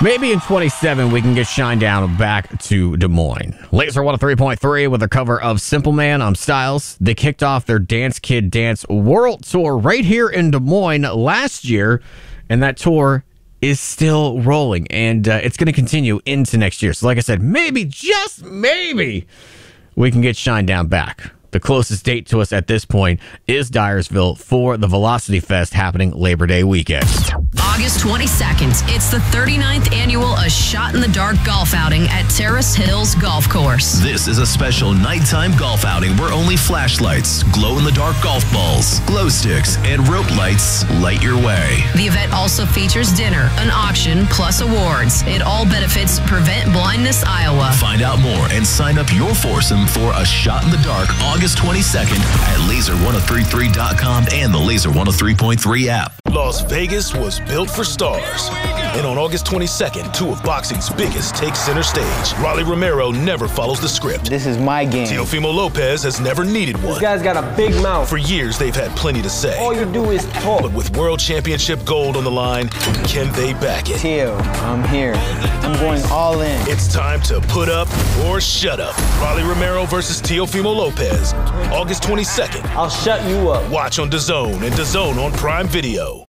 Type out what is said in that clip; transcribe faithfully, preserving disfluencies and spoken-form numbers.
Maybe in twenty-seven we can get Shinedown back to Des Moines. Laser one oh three point three with a cover of Simple Man. I'm Styles. They kicked off their Dance Kid Dance World Tour right here in Des Moines last year, and that tour is still rolling, and uh, it's going to continue into next year. So like I said, maybe, just maybe, we can get Shinedown back. The closest date to us at this point is Dyersville for the Velocity Fest happening Labor Day weekend. August twenty-second, it's the thirty-ninth annual A Shot in the Dark golf outing at Terrace Hills Golf Course. This is a special nighttime golf outing where only flashlights, glow-in-the-dark golf balls, glow sticks, and rope lights light your way. The event also features dinner, an auction, plus awards. It all benefits Prevent Blindness Iowa. Find out more and sign up your foursome for A Shot in the Dark August twenty-second at laser ten thirty-three dot com and the Laser one oh three point three app. Las Vegas was built for stars. And on August twenty-second, two of boxing's biggest take center stage. Rolly Romero never follows the script. This is my game. Teofimo Lopez has never needed one. This guy's got a big mouth. For years, they've had plenty to say. All you do is talk. But with World Championship gold on the line, can they back it? Teo, I'm here. I'm going all in. It's time to put up or shut up. Rolly Romero versus Teofimo Lopez. August twenty-second. I'll shut you up. Watch on DAZN and DAZN on Prime Video.